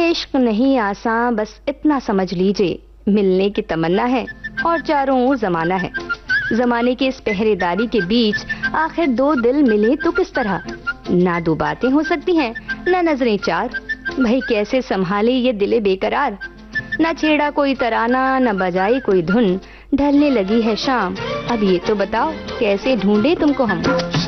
इश्क नहीं आसान, बस इतना समझ लीजिए, मिलने की तमन्ना है और चारों ओर जमाना है। जमाने की इस पहरेदारी के बीच आखिर दो दिल मिले तो किस तरह? ना दो बातें हो सकती हैं, ना नजरें चार। भाई कैसे संभाले ये दिले बेकरार? ना छेड़ा कोई तराना, ना बजाई कोई धुन। ढलने लगी है शाम, अब ये तो बताओ कैसे ढूंढे तुमको हम।